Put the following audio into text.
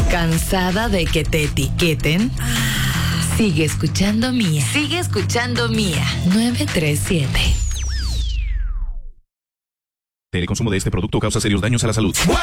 ¿Cansada de que te etiqueten? Sigue escuchando Mía. Sigue escuchando Mía. 937. El consumo de este producto causa serios daños a la salud.